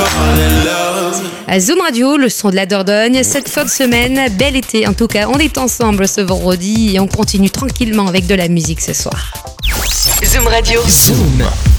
À Zoom Radio, le son de la Dordogne, cette fin de semaine, bel été en tout cas, on est ensemble ce vendredi et on continue tranquillement avec de la musique ce soir. Zoom Radio. Zoom.